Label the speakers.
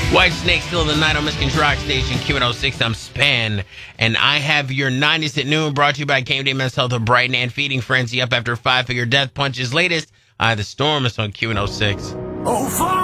Speaker 1: White Snake still in the night on Michigan's Rock Station, Q106. I'm Span, and I have your 90s at noon brought to you by Game Day Men's Health of Brighton and Feeding Frenzy up after 5-figure death punches. Latest, The Storm is on Q106.
Speaker 2: Oh, fuck!